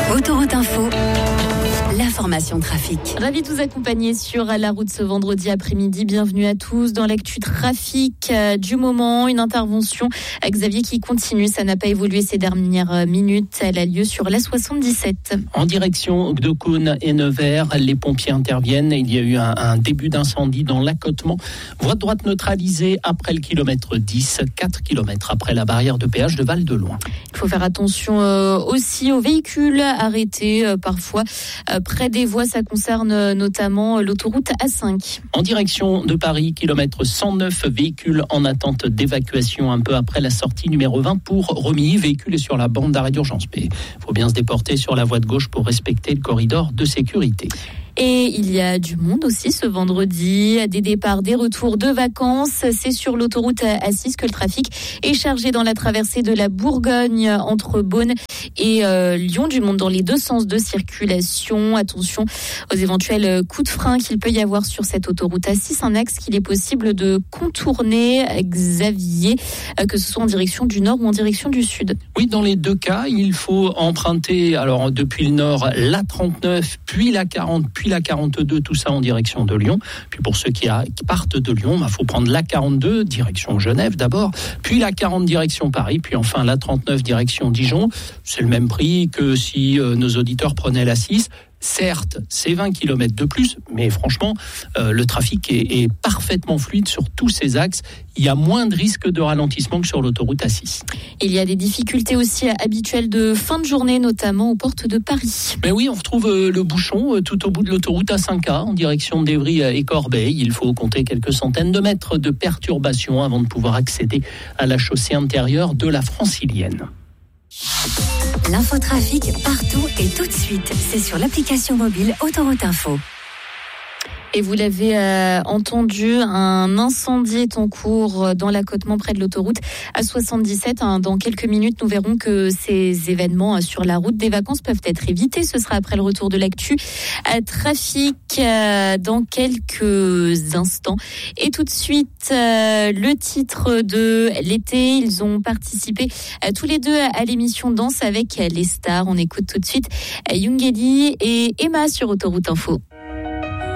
Autoroute Info, l'information trafic. Ravi de vous accompagner sur la route ce vendredi après-midi. Bienvenue à tous dans l'actu trafic du moment. Une intervention à Xavier qui continue. Ça n'a pas évolué ces dernières minutes. Elle a lieu sur la 77. En direction de Cône et Nevers, les pompiers interviennent. Il y a eu un début d'incendie dans l'accotement. Voie de droite neutralisée après le kilomètre 10, 4 km après la barrière de péage de Val-de-Loing. Il faut faire attention aussi aux véhicules arrêtés parfois près des voies. Ça concerne notamment l'autoroute A5. En direction de Paris, kilomètre 109, véhicule en attente d'évacuation un peu après la sortie numéro 20 pour Romilly. Véhicule est sur la bande d'arrêt d'urgence. Mais il faut bien se déporter sur la voie de gauche pour respecter le corridor de sécurité. Et il y a du monde aussi ce vendredi, des départs, des retours de vacances. C'est sur l'autoroute A6 que le trafic est chargé dans la traversée de la Bourgogne entre Beaune et Lyon. Du monde dans les deux sens de circulation. Attention aux éventuels coups de frein qu'il peut y avoir sur cette autoroute A6. Un axe qu'il est possible de contourner, Xavier, que ce soit en direction du nord ou en direction du sud. Oui, dans les deux cas, il faut emprunter alors depuis le nord la 39, puis la 40, puis la 42, tout ça en direction de Lyon. Puis pour ceux qui partent de Lyon, il faut prendre la 42 direction Genève d'abord, puis la 40 direction Paris, puis enfin la 39 direction Dijon. C'est le même prix que si nos auditeurs prenaient la 6. Certes, c'est 20 km de plus, mais franchement, le trafic est parfaitement fluide sur tous ces axes. Il y a moins de risques de ralentissement que sur l'autoroute A6. Il y a des difficultés aussi habituelles de fin de journée, notamment aux portes de Paris. Mais oui, on retrouve le bouchon tout au bout de l'autoroute A5A, en direction d'Évry et Corbeil. Il faut compter quelques centaines de mètres de perturbation avant de pouvoir accéder à la chaussée intérieure de la Francilienne. L'infotrafic partout et tout de suite. C'est sur l'application mobile Autoroute Info. Et vous l'avez entendu, un incendie est en cours dans l'accotement près de l'autoroute A77. Dans quelques minutes, nous verrons que ces événements sur la route des vacances peuvent être évités. Ce sera après le retour de l'actu trafic dans quelques instants. Et tout de suite, le titre de l'été. Ils ont participé tous les deux à l'émission Danse avec les stars. On écoute tout de suite Youngeli et Emma sur Autoroute Info.